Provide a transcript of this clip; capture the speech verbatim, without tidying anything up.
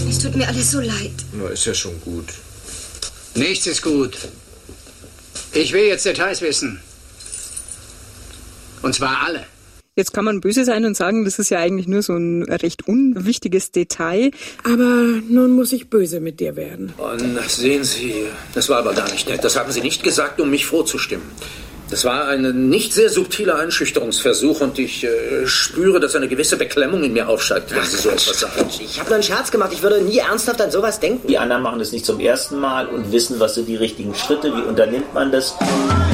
Es tut mir alles so leid. Na, ist ja schon gut. Nichts ist gut. Ich will jetzt Details wissen. Und zwar alle. Jetzt kann man böse sein und sagen, das ist ja eigentlich nur so ein recht unwichtiges Detail. Aber nun muss ich böse mit dir werden. Und sehen Sie, das war aber gar nicht nett. Das haben Sie nicht gesagt, um mich vorzustimmen. Das war ein nicht sehr subtiler Einschüchterungsversuch und ich äh, spüre, dass eine gewisse Beklemmung in mir aufsteigt, wenn Sie so etwas sagen. Ich habe nur einen Scherz gemacht. Ich würde nie ernsthaft an sowas denken. Die anderen machen es nicht zum ersten Mal und wissen, was sind die richtigen Schritte, wie unternimmt man das.